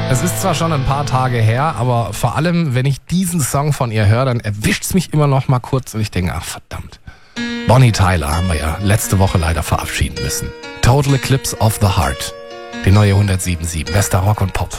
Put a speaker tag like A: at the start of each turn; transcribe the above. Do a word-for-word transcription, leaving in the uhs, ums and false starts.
A: Es ist zwar schon ein paar Tage her, aber vor allem, wenn ich diesen Song von ihr höre, dann erwischt es mich immer noch mal kurz und ich denke, ach verdammt. Bonnie Tyler haben wir ja letzte Woche leider verabschieden müssen. Total Eclipse of the Heart. Die neue hundertsieben Komma sieben. Bester Rock und Pop.